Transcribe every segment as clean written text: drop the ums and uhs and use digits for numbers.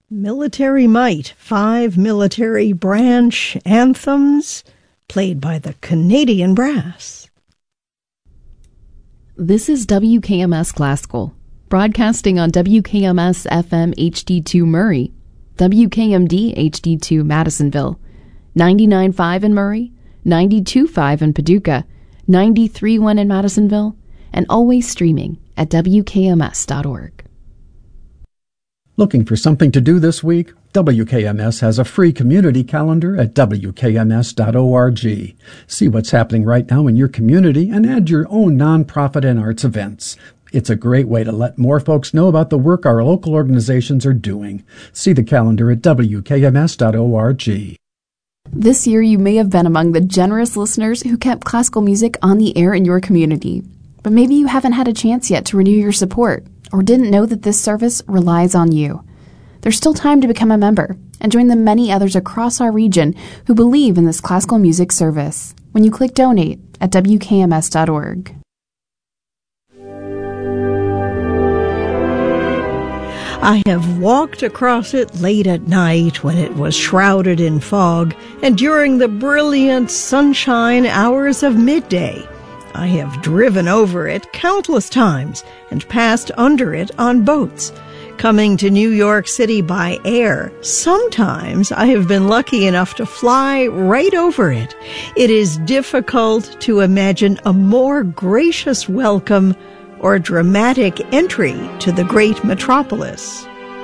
Military Might, 5 military branch anthems played by the Canadian Brass. This is WKMS Classical, broadcasting on WKMS FM HD2 Murray, WKMD HD2 Madisonville, 99.5 in Murray, 92.5 in Paducah, 93.1 in Madisonville, and always streaming at WKMS.org. Looking for something to do this week? WKMS has a free community calendar at WKMS.org. See what's happening right now in your community and add your own nonprofit and arts events. It's a great way to let more folks know about the work our local organizations are doing. See the calendar at WKMS.org. This year you may have been among the generous listeners who kept classical music on the air in your community. But maybe you haven't had a chance yet to renew your support, or didn't know that this service relies on you. There's still time to become a member and join the many others across our region who believe in this classical music service when you click Donate at WKMS.org. I have walked across it late at night when it was shrouded in fog, and during the brilliant sunshine hours of midday. I have driven over it countless times and passed under it on boats. Coming to New York City by air, sometimes I have been lucky enough to fly right over it. It is difficult to imagine a more gracious welcome or dramatic entry to the great metropolis.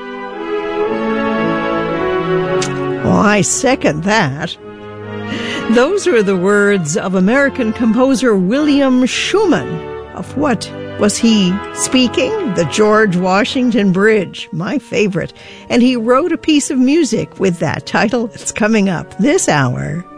Oh, I second that. Those are the words of American composer William Schumann. Of what was he speaking? The George Washington Bridge, my favorite. And he wrote a piece of music with that title. It's coming up this hour.